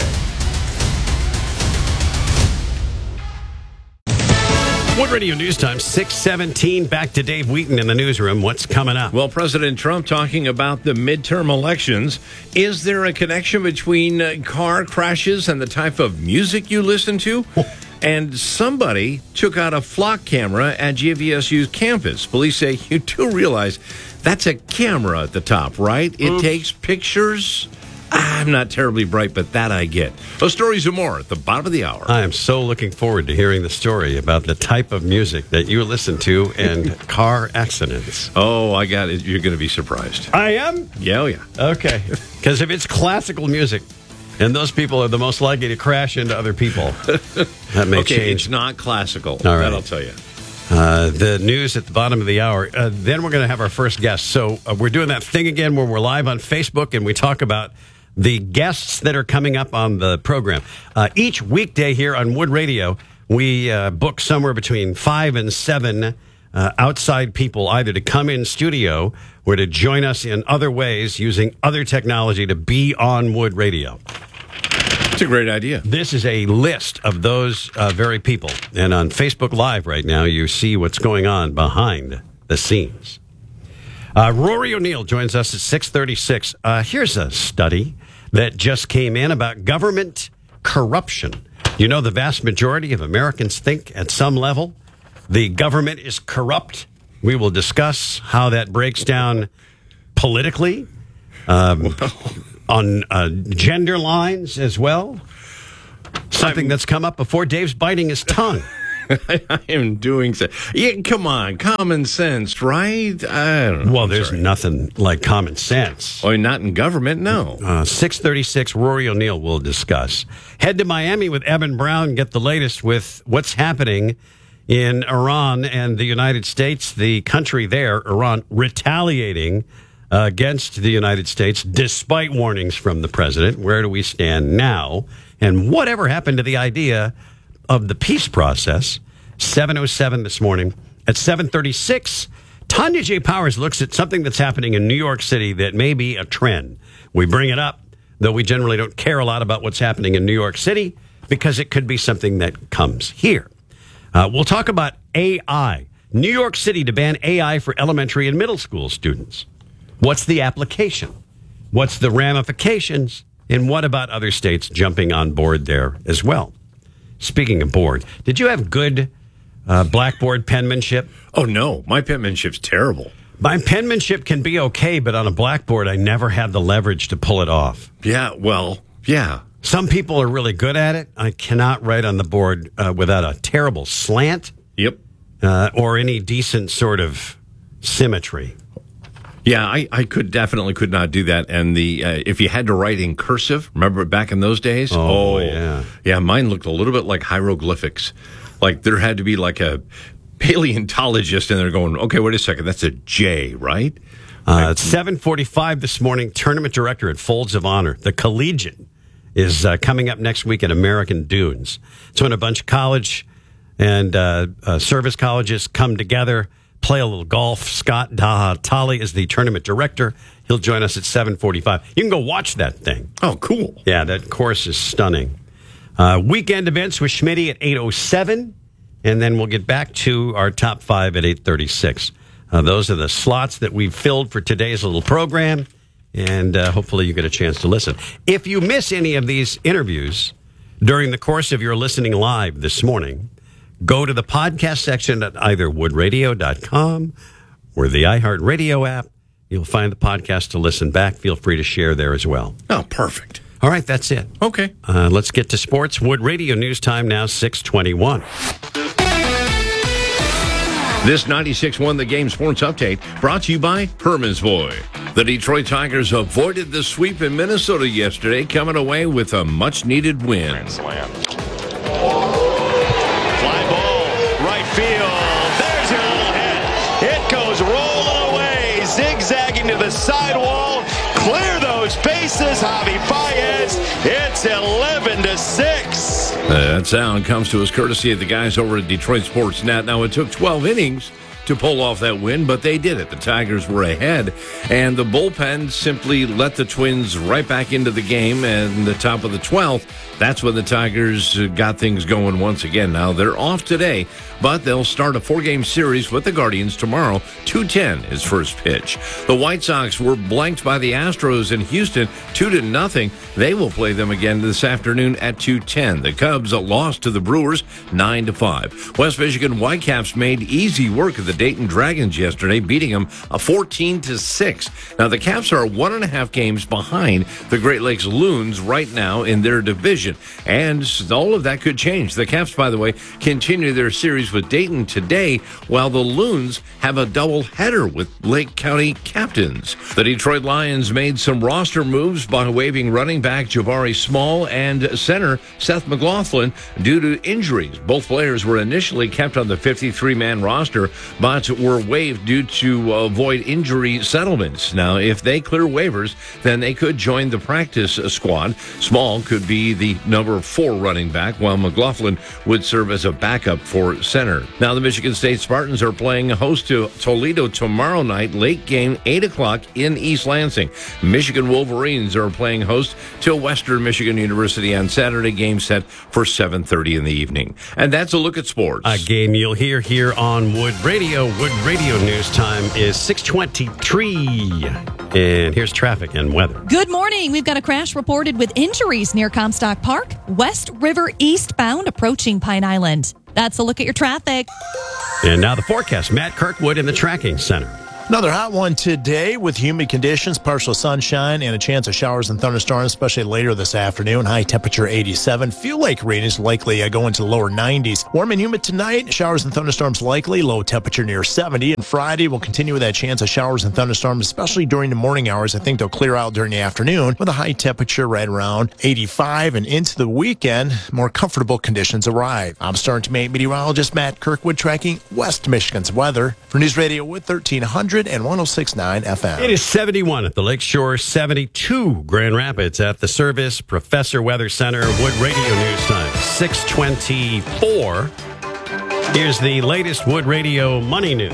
Wood Radio News Time, six seventeen. Back to Dave Wheaton in the newsroom. What's coming up? Well, President Trump talking about the midterm elections. Is there a connection between uh, car crashes and the type of music you listen to? And somebody took out a flock camera at G V S U's campus. Police say you do realize that's a camera at the top, right? It Oops. takes pictures. I'm not terribly bright, but that I get. Those stories and more at the bottom of the hour. I am so looking forward to hearing the story about the type of music that you listen to and car accidents. Oh, I got it. You're going to be surprised. I am? Yeah, oh yeah. Okay. Because if it's classical music, and those people are the most likely to crash into other people, that may okay, change. It's not classical. All right. That I'll tell you. Uh, the news at the bottom of the hour. Uh, then we're going to have our first guest. So uh, we're doing that thing again where we're live on Facebook and we talk about the guests that are coming up on the program. Uh, each weekday here on Wood Radio, we uh, book somewhere between five and seven uh, outside people either to come in studio or to join us in other ways using other technology to be on Wood Radio. It's a great idea. This is a list of those uh, very people. And on Facebook Live right now, you see what's going on behind the scenes. Uh, Rory O'Neill joins us at six thirty-six. Uh, here's a study that just came in about government corruption. You know, the vast majority of Americans think at some level the government is corrupt. We will discuss how that breaks down politically. Um, on uh, gender lines as well. Something I'm, that's come up before. Dave's biting his tongue. I am doing so. Yeah, come on, common sense, right? I don't know. Well, I'm there's sorry. nothing like common sense. Oh, not in government, no. Uh, six thirty-six, Rory O'Neill will discuss. Head to Miami with Evan Brown. Get the latest with what's happening in Iran and the United States. The country there, Iran, retaliating Uh, against the United States, despite warnings from the president. Where do we stand now? And whatever happened to the idea of the peace process? seven oh seven this morning. At seven thirty-six, Tanya J. Powers looks at something that's happening in New York City that may be a trend. We bring it up, though we generally don't care a lot about what's happening in New York City, because it could be something that comes here. Uh, we'll talk about A I. New York City to ban A I for elementary and middle school students. What's the application? What's the ramifications? And what about other states jumping on board there as well? Speaking of board, did you have good uh, blackboard penmanship? Oh, no. My penmanship's terrible. My penmanship can be okay, but on a blackboard, I never have the leverage to pull it off. Yeah, well, yeah. Some people are really good at it. I cannot write on the board uh, without a terrible slant. Yep. Uh, or any decent sort of symmetry. Yeah, I, I could definitely could not do that. And the uh, if you had to write in cursive, remember back in those days? Oh, oh, yeah. Yeah, mine looked a little bit like hieroglyphics. Like there had to be like a paleontologist in there going, okay, wait a second, that's a J, right? Uh, it's seven forty-five this morning, tournament director at Folds of Honor. The Collegiate is uh, coming up next week at American Dunes. It's when a bunch of college and uh, uh, service colleges come together, play a little golf. Scott Tolley is the tournament director. He'll join us at seven forty-five. You can go watch that thing. Oh, cool. Yeah, that course is stunning. Uh, weekend events with Schmitty at eight oh seven, and then we'll get back to our top five at eight thirty-six. Uh, those are the slots that we've filled for today's little program, and uh, hopefully you get a chance to listen. If you miss any of these interviews during the course of your listening live this morning, go to the podcast section at either wood radio dot com or the iHeartRadio app. You'll find the podcast to listen back. Feel free to share there as well. Oh, perfect. All right, that's it. Okay. Uh, let's get to sports. Wood Radio News Time now, six twenty-one. This ninety-six one The Game Sports Update brought to you by Herman's Boy. The Detroit Tigers avoided the sweep in Minnesota yesterday, coming away with a much-needed win. Grand slam. Fly ball, right field. There's your little hit. It goes rolling away, zigzagging to the sidewall. Clear those bases, Javi Baez. It's eleven to six. Uh, that sound comes to us courtesy of the guys over at Detroit Sports Net. Now, it took twelve innings to pull off that win, but they did it. The Tigers were ahead, and the bullpen simply let the Twins right back into the game. And the top of the twelfth, that's when the Tigers got things going once again. Now, they're off today, but they'll start a four-game series with the Guardians tomorrow. two ten is first pitch. The White Sox were blanked by the Astros in Houston, two to nothing. They will play them again this afternoon at two ten. The Cubs lost to the Brewers nine to five. West Michigan Whitecaps made easy work of the Dayton Dragons yesterday, beating them a fourteen to six. Now, the Caps are one and a half games behind the Great Lakes Loons right now in their division, and all of that could change. The Caps, by the way, continue their series with Dayton today, while the Loons have a doubleheader with Lake County captains. The Detroit Lions made some roster moves by waiving running back Jabari Small and center Seth McLaughlin due to injuries. Both players were initially kept on the fifty-three man roster, but were waived due to avoid injury settlements. Now, if they clear waivers, then they could join the practice squad. Small could be the number four running back, while McLaughlin would serve as a backup for center. Center. Now, the Michigan State Spartans are playing host to Toledo tomorrow night, late game, eight o'clock in East Lansing. Michigan Wolverines are playing host to Western Michigan University on Saturday, game set for seven thirty in the evening. And that's a look at sports. A game you'll hear here on Wood Radio. Wood Radio news time is six twenty-three. And here's traffic and weather. Good morning. We've got a crash reported with injuries near Comstock Park, West River eastbound approaching Pine Island. That's a look at your traffic. And now the forecast. Matt Kirkwood in the Tracking Center. Another hot one today with humid conditions, partial sunshine, and a chance of showers and thunderstorms, especially later this afternoon. High temperature eighty-seven. Feel like rain is likely uh, going to the lower nineties. Warm and humid tonight. Showers and thunderstorms likely. Low temperature near seventy. And Friday will continue with that chance of showers and thunderstorms, especially during the morning hours. I think they'll clear out during the afternoon with a high temperature right around eighty-five. And into the weekend, more comfortable conditions arrive. I'm Starting meteorologist Matt Kirkwood tracking West Michigan's weather for News Radio with thirteen hundred and one oh six point nine F M. It is seventy-one at the Lakeshore, seventy-two Grand Rapids at the Service Professor Weather Center. Wood Radio news time, six twenty-four. Here's the latest Wood Radio money news.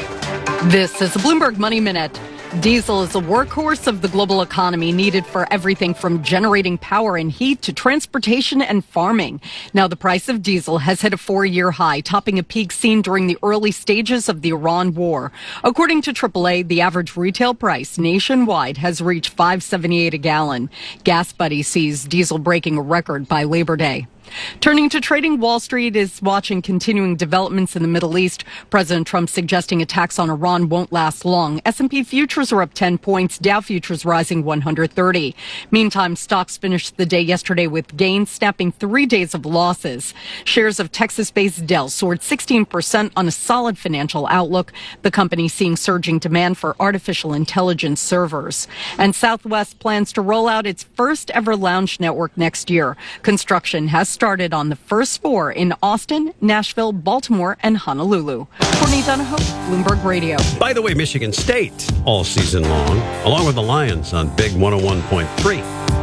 This is the Bloomberg Money Minute. Diesel is a workhorse of the global economy, needed for everything from generating power and heat to transportation and farming. Now, the price of diesel has hit a four-year high, topping a peak seen during the early stages of the Iran war. According to triple A, the average retail price nationwide has reached five dollars and seventy-eight cents a gallon. Gas Buddy sees diesel breaking a record by Labor Day. Turning to trading, Wall Street is watching continuing developments in the Middle East. President Trump suggesting attacks on Iran won't last long. S and P futures are up ten points, Dow futures rising one hundred thirty. Meantime, stocks finished the day yesterday with gains, snapping three days of losses. Shares of Texas-based Dell soared sixteen percent on a solid financial outlook, the company seeing surging demand for artificial intelligence servers. And Southwest plans to roll out its first ever lounge network next year. Construction has started on the first four in Austin, Nashville, Baltimore, and Honolulu. Courtney Donahoe, Bloomberg Radio. By the way, Michigan State all season long, along with the Lions on Big one oh one point three.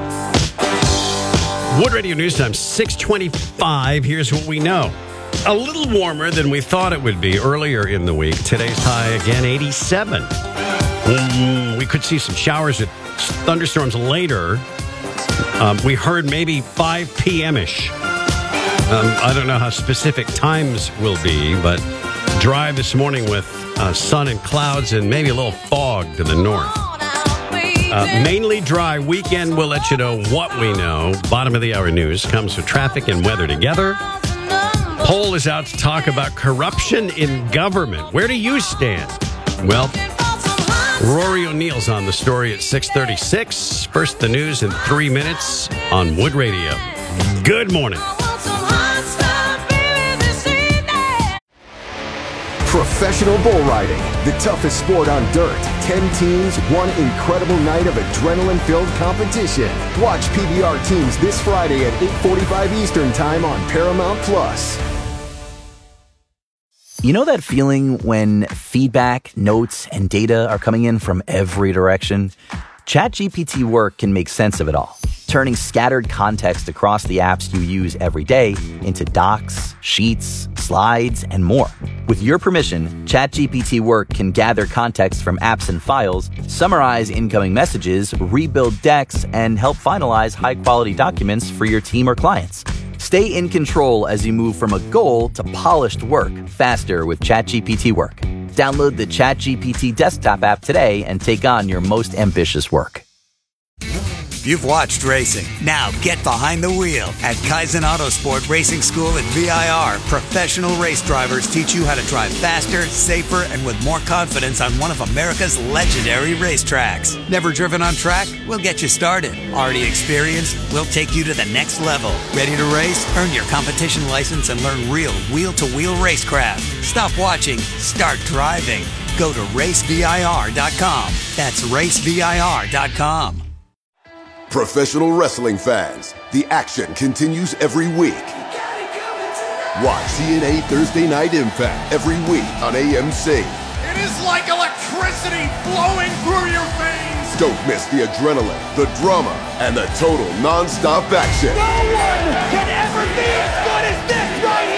Wood Radio News Time, six twenty-five. Here's what we know. A little warmer than we thought it would be earlier in the week. Today's high again, eighty-seven. Mm, we could see some showers and thunderstorms later. Um, we heard maybe five p.m.-ish. Um, I don't know how specific times will be, but dry this morning with uh, sun and clouds and maybe a little fog to the north. Uh, mainly dry. Weekend, we'll let you know what we know. Bottom of the hour news comes with traffic and weather together. Poll is out to talk about corruption in government. Where do you stand? Well, Rory O'Neill's on the story at six thirty-six. First, the news in three minutes on Wood Radio. Good morning. Professional bull riding, the toughest sport on dirt. Ten teams, one incredible night of adrenaline-filled competition. Watch P B R teams this Friday at eight forty-five Eastern Time on Paramount Plus. You know that feeling when feedback, notes, and data are coming in from every direction? ChatGPT Work can make sense of it all, turning scattered context across the apps you use every day into docs, sheets, slides, and more. With your permission, ChatGPT Work can gather context from apps and files, summarize incoming messages, rebuild decks, and help finalize high-quality documents for your team or clients. Stay in control as you move from a goal to polished work faster with ChatGPT Work. Download the ChatGPT desktop app today and take on your most ambitious work. You've watched racing. Now get behind the wheel. At Kaizen Autosport Racing School at V I R, professional race drivers teach you how to drive faster, safer, and with more confidence on one of America's legendary racetracks. Never driven on track? We'll get you started. Already experienced? We'll take you to the next level. Ready to race? Earn your competition license and learn real wheel-to-wheel racecraft. Stop watching. Start driving. Go to race V I R dot com. That's race V I R dot com. Professional wrestling fans, the action continues every week. Watch T N A Thursday Night Impact every week on A M C. It is like electricity flowing through your veins. Don't miss the adrenaline, the drama, and the total non-stop action. No one can ever be as good as this right here.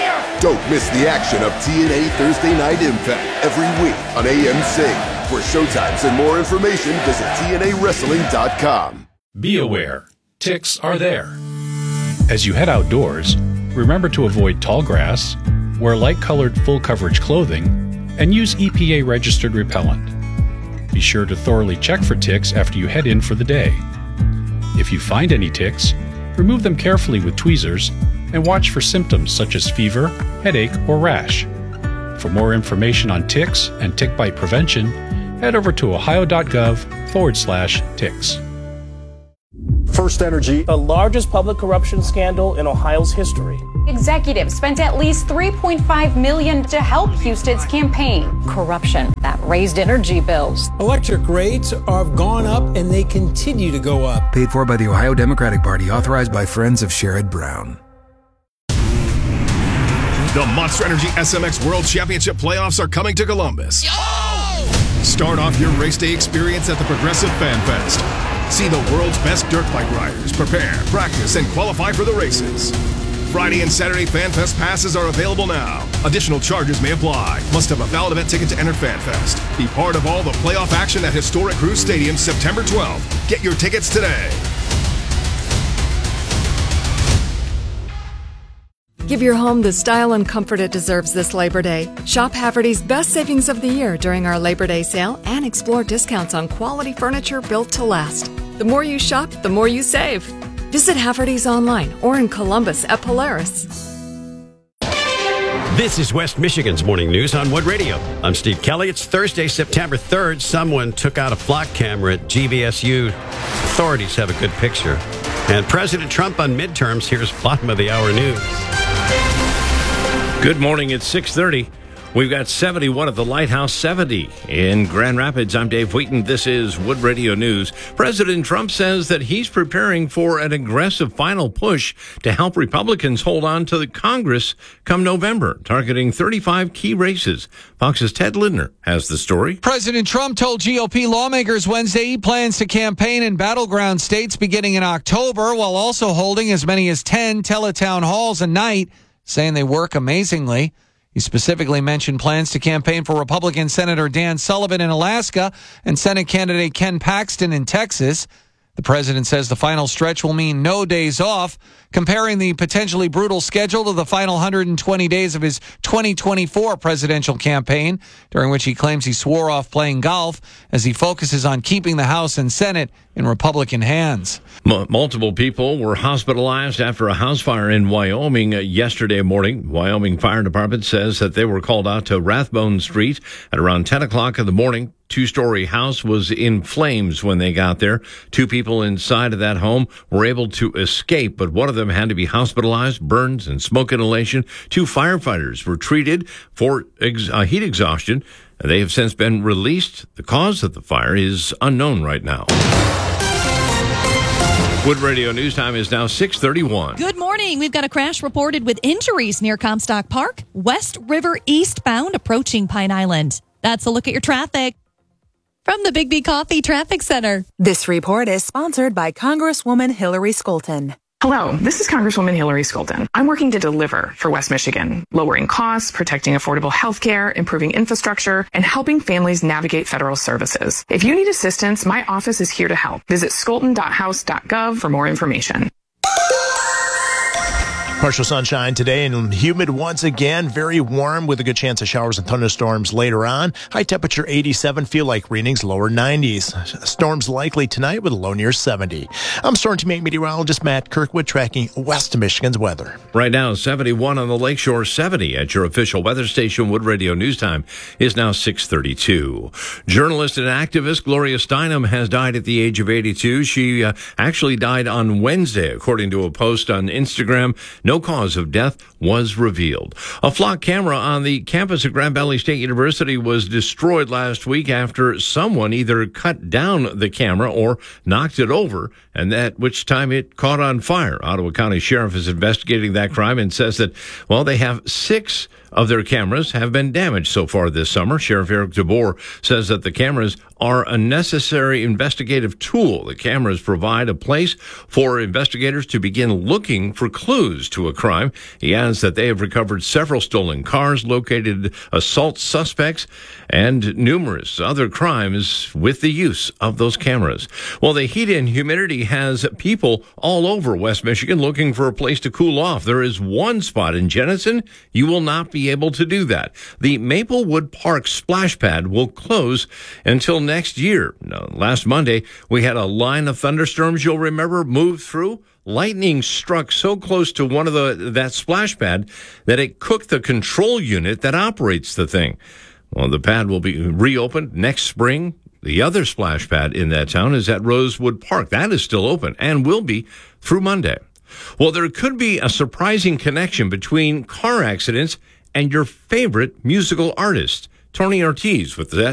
Don't miss the action of T N A Thursday Night Impact every week on A M C. For showtimes and more information, visit T N A wrestling dot com. Be aware, ticks are there. As you head outdoors, remember to avoid tall grass, wear light-colored full-coverage clothing, and use E P A-registered repellent. Be sure to thoroughly check for ticks after you head in for the day. If you find any ticks, remove them carefully with tweezers and watch for symptoms such as fever, headache, or rash. For more information on ticks and tick bite prevention, head over to ohio.gov forward slash ticks. First Energy, the largest public corruption scandal in Ohio's history. Executives spent at least three point five million dollars to help Houston's campaign. Corruption that raised energy bills. Electric rates have gone up and they continue to go up. Paid for by the Ohio Democratic Party, authorized by Friends of Sherrod Brown. The Monster Energy S M X World Championship playoffs are coming to Columbus. Start off your race day experience at the Progressive Fan Fest. See the world's best dirt bike riders prepare, practice, and qualify for the races. Friday and Saturday Fan Fest passes are available now. Additional charges may apply. Must have a valid event ticket to enter Fan Fest. Be part of all the playoff action at historic Crews Stadium September twelfth. Get your tickets today. Give your home the style and comfort it deserves this Labor Day. Shop Haverty's best savings of the year during our Labor Day sale and explore discounts on quality furniture built to last. The more you shop, the more you save. Visit Haverty's online or in Columbus at Polaris. This is West Michigan's Morning News on Wood Radio. I'm Steve Kelly. It's Thursday, September third. Someone took out a flock camera at G V S U. Authorities have a good picture. And President Trump on midterms. Here's bottom of the hour news. Good morning. It's six thirty. We've got seventy-one at the Lighthouse, seventy in Grand Rapids. I'm Dave Wheaton. This is Wood Radio News. President Trump says that he's preparing for an aggressive final push to help Republicans hold on to the Congress come November, targeting thirty-five key races. Fox's Ted Lindner has the story. President Trump told G O P lawmakers Wednesday he plans to campaign in battleground states beginning in October, while also holding as many as ten teletown halls a night, saying they work amazingly. He specifically mentioned plans to campaign for Republican Senator Dan Sullivan in Alaska and Senate candidate Ken Paxton in Texas. The president says the final stretch will mean no days off, comparing the potentially brutal schedule to the final one hundred twenty days of his twenty twenty-four presidential campaign, during which he claims he swore off playing golf as he focuses on keeping the House and Senate in Republican hands. M- multiple people were hospitalized after a house fire in Wyoming uh, yesterday morning. Wyoming Fire Department says that they were called out to Rathbone Street at around ten o'clock in the morning. Two-story house was in flames when they got there. Two people inside of that home were able to escape, but one of them had to be hospitalized, burns and smoke inhalation. Two firefighters were treated for ex- uh, heat exhaustion. They have since been released. The cause of the fire is unknown right now. Wood Radio News Time is now six thirty-one. Good morning. We've got a crash reported with injuries near Comstock Park, West River eastbound approaching Pine Island. That's a look at your traffic from the Big B Coffee Traffic Center. This report is sponsored by Congresswoman Hillary Skolton. Hello, this is Congresswoman Hillary Skolton. I'm working to deliver for West Michigan, lowering costs, protecting affordable health care, improving infrastructure, and helping families navigate federal services. If you need assistance, my office is here to help. Visit skolton dot house dot gov for more information. Partial sunshine today and humid once again. Very warm with a good chance of showers and thunderstorms later on. High temperature eighty-seven, feel like readings lower nineties. Storms likely tonight with a low near seventy. I'm Storm Team eight meteorologist Matt Kirkwood tracking West Michigan's weather. Right now, seventy-one on the Lakeshore, seventy at your official weather station. Wood Radio News Time is now six thirty-two. Journalist and activist Gloria Steinem has died at the age of eighty-two. She uh, actually died on Wednesday, according to a post on Instagram. No cause of death was revealed. A flock camera on the campus of Grand Valley State University was destroyed last week after someone either cut down the camera or knocked it over, and at which time it caught on fire. Ottawa County Sheriff is investigating that crime and says that, well, they have six of their cameras have been damaged so far this summer. Sheriff Eric DeBoer says that the cameras are a necessary investigative tool. The cameras provide a place for investigators to begin looking for clues to a crime. He adds that they have recovered several stolen cars, located assault suspects, and numerous other crimes with the use of those cameras. Well, the heat and humidity has people all over West Michigan looking for a place to cool off. There is one spot in Jenison you will not be able to do that. The Maplewood Park splash pad will close until next year. Now, last Monday, we had a line of thunderstorms you'll remember moved through. Lightning struck so close to one of the that splash pad that it cooked the control unit that operates the thing. Well, the pad will be reopened next spring. The other splash pad in that town is at Rosewood Park. That is still open and will be through Monday. Well, there could be a surprising connection between car accidents and your favorite musical artist. Tony Ortiz with that.